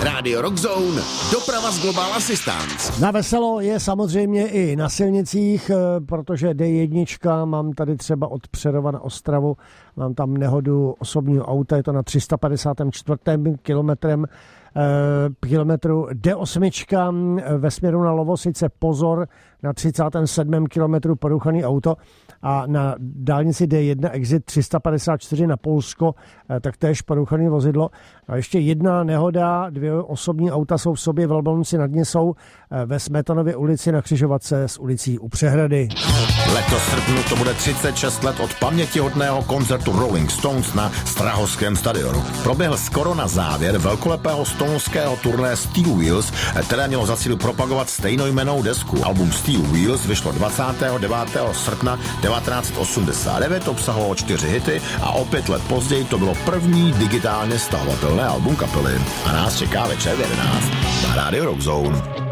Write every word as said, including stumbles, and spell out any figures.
Radio Rockzone, doprava z Global Assistance. Na veselo je samozřejmě i na silnicích, protože D jedna, mám tady třeba od Přerova na Ostravu, mám tam nehodu osobního auta, je to na tři sta padesát čtyři kilometrem kilometru D osm ve směru na Lovosice, pozor, na třicátém sedmém kilometru poruchaný auto a na dálnici D jedna exit tři sta padesát čtyři na Polsko, taktéž poruchaný vozidlo. A ještě jedna nehoda, dvě osobní auta jsou v sobě v Jablonci nad Nisou ve Smetanově ulici na křižovatce s ulicí U Přehrady. Letos srpnu to bude třicet šest let od pamětihodného koncertu Rolling Stones na Strahovském stadionu. Proběhl skoro na závěr velkolepého stoneského turné Steel Wheels, které mělo za cíl propagovat stejnojmennou desku. Album Steel Wheels vyšlo dvacátého devátého srpna devatenáct set osmdesát devět, obsahovalo čtyři hity a o pět let později to bylo první digitálně stahovatelné album kapely. A nás čeká večer v jedenáct na Radio Rockzone.